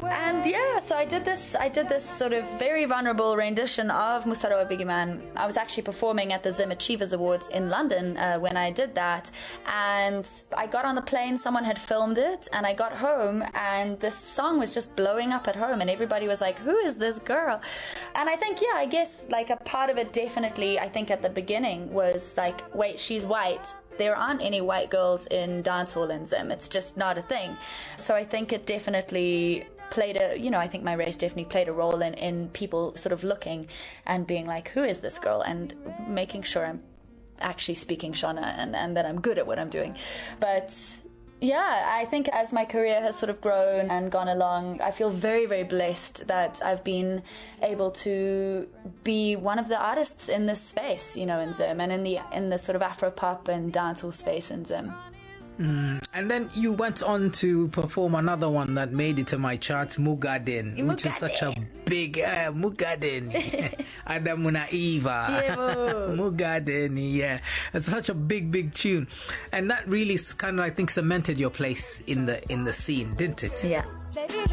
And yeah, so I did this sort of very vulnerable rendition of Musaro Bigiman. I was actually performing at the Zim Achievers Awards in London when I did that, and I got on the plane, someone had filmed it, and I got home and this song was just blowing up at home and everybody was like, who is this girl? And I think, yeah, I guess like a part of it definitely, I think at the beginning was like, wait, she's white. There aren't any white girls in dancehall in Zim. It's just not a thing. So I think it definitely played I think my race definitely played a role in people sort of looking and being like, who is this girl? And making sure I'm actually speaking Shona and that I'm good at what I'm doing. But yeah, I think as my career has sort of grown and gone along, I feel very, very blessed that I've been able to be one of the artists in this space, in Zim, and in the sort of Afro-pop and dancehall space in Zim. And then you went on to perform another one that made it to my charts, Mugadin, which is such a big Mugadin. Adamuna Eva. Mugadin, yeah. It's such a big tune. And that really kind of, I think, cemented your place in the scene, didn't it? Yeah.